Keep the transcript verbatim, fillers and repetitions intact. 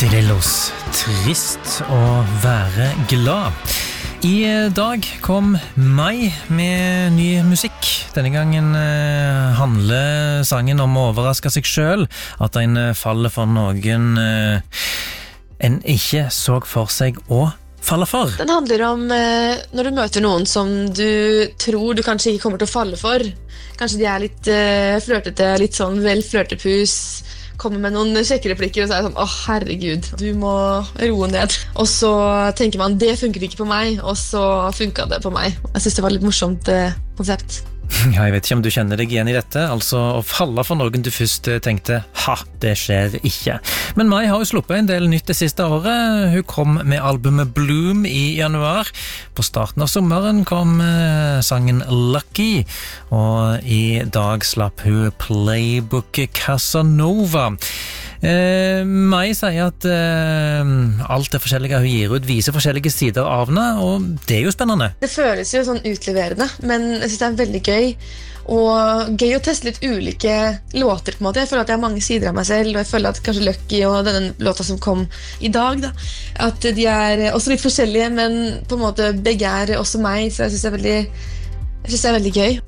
Lillos, trist å være glad. I dag kom Mai med ny musikk. Denne gangen eh, handler sangen om å overraske seg selv, at en faller for noen eh, en ikke så for seg å falle for. Den handler om eh, når du møter noen som du tror du kanskje ikke kommer til å falle for. Kanskje de er litt eh, flørtete, litt sånn vel flørtepus, kommer med noen sjekkereplikker og så er det sånn, åh herregud, du må roe ned. Og så tenker man, det funker ikke på meg, og så funket det på meg. Jeg synes det var litt morsomt eh, konsept. Ja, jeg vet ikke om du kjenner deg igjen i dette, altså å falle for noen du først tenkte, ha, det skjer ikke. Men Mai har jo sluppet en del nytt det siste året. Hun kom med albumet Bloom i januar. På starten av sommeren kom eh, sangen Lucky, og i dag slapp hun Playbook Casanova. Eh, Mai sier at eh, alt det forskjellige hun gir ut viser forskjellige sider av henne, og det er jo spennende. Det føles jo sånn utleverende, men jeg synes det er veldig gøy. Og gøy å teste litt ulike låter på en måte. Jeg føler at jeg har mange sider av meg selv, og jeg føler at kanskje Lucky og denne låta som kom i dag, da, at de er også litt forskjellige, men på en måte begge er også meg, så jeg synes det er veldig, jeg synes det er veldig gøy.